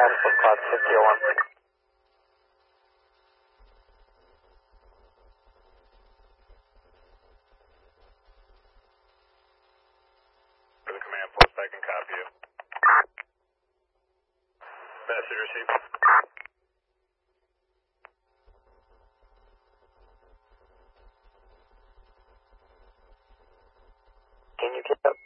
Adequate Cloud 5001. For the command post, I can copy you. Message received. Can you get up